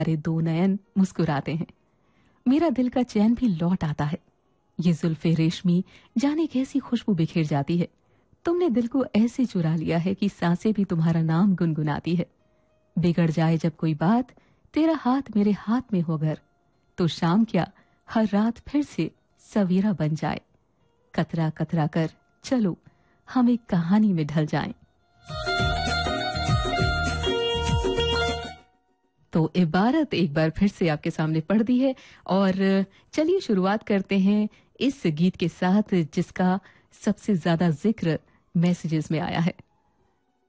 तुम्हारे दो नयन मुस्कुराते हैं, मेरा दिल का चैन भी लौट आता है। ये जुल्फे रेशमी जाने कैसी खुशबू बिखेर जाती है। तुमने दिल को ऐसे चुरा लिया है कि सांसें भी तुम्हारा नाम गुनगुनाती है। बिगड़ जाए जब कोई बात, तेरा हाथ मेरे हाथ में हो अगर, तो शाम क्या हर रात फिर से सवेरा बन जाए। कतरा कतरा कर चलो हम एक कहानी में ढल जाएं। तो इबारत एक बार फिर से आपके सामने पढ़ दी है और चलिए शुरुआत करते हैं इस गीत के साथ जिसका सबसे ज्यादा जिक्र मैसेजेस में आया है।